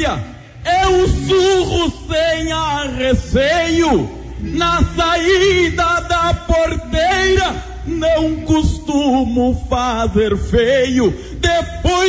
dia eu surro sem receio. Na saída da porteira não costumo fazer feio. Depois